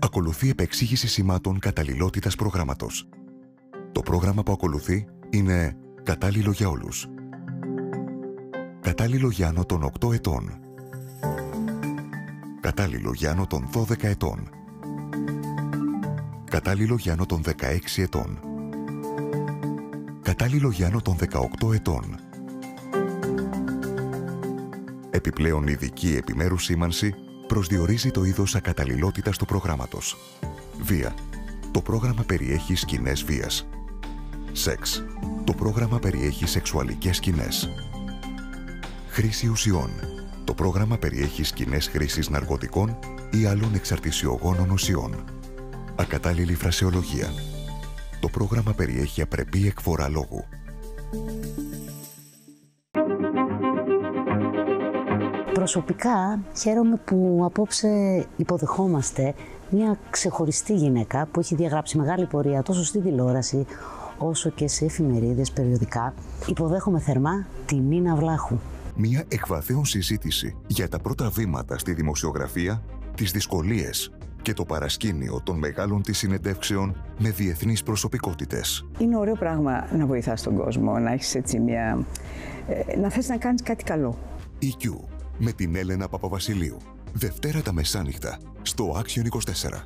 Ακολουθεί επεξήγηση σημάτων καταλληλότητας προγράμματος. Το πρόγραμμα που ακολουθεί είναι κατάλληλο για όλους. Κατάλληλο για άνω των 8 ετών. Κατάλληλο για άνω των 12 ετών. Κατάλληλο για άνω των 16 ετών. Κατάλληλο για άνω των 18 ετών. Επιπλέον, ειδική επιμέρους σήμανση προσδιορίζει το είδος ακαταλληλότητας του προγράμματος. Βία. Το πρόγραμμα περιέχει σκηνές βίας. Σεξ. Το πρόγραμμα περιέχει σεξουαλικές σκηνές. Χρήση ουσιών. Το πρόγραμμα περιέχει σκηνές χρήσης ναρκωτικών ή άλλων εξαρτησιογόνων ουσιών. Ακατάλληλη φρασεολογία. Το πρόγραμμα περιέχει απρεπή εκφορά λόγου. Προσωπικά χαίρομαι που απόψε υποδεχόμαστε μια ξεχωριστή γυναίκα που έχει διαγράψει μεγάλη πορεία τόσο στην τηλεόραση όσο και σε εφημερίδες, περιοδικά. Υποδέχομαι θερμά τη Νίνα Βλάχου. Μια εκβαθέων συζήτηση για τα πρώτα βήματα στη δημοσιογραφία, τις δυσκολίες και το παρασκήνιο των μεγάλων της συνεντεύξεων με διεθνείς προσωπικότητες. Είναι ωραίο πράγμα να βοηθάς τον κόσμο, να έχεις έτσι να θες να κάνεις κάτι καλό. EQ με την Έλενα Παπαβασιλείου. Δευτέρα τα μεσάνυχτα στο Action 24.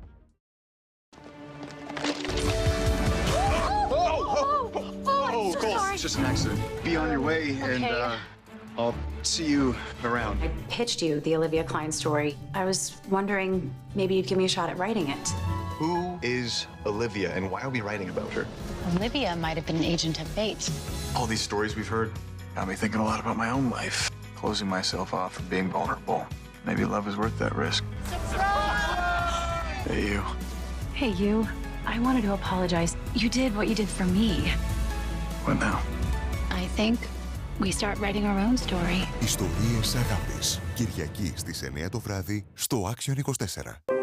It's just an accident. Be on your way, and I'll see you around. I pitched you the Olivia Klein story. I was wondering maybe you'd give me a shot at writing it. Who is Olivia, and why are we writing about her? Olivia might have been an agent of fate. All these stories we've heard got me thinking a lot about my own life. Closing myself off from being vulnerable. Maybe love is worth that risk. Hey, you. Hey, you. I wanted to apologize. You did what you did for me. What now? I think we start writing our own story. Ιστορίες αγάπης. Κυριακή στις 9 το βράδυ στο Action 24.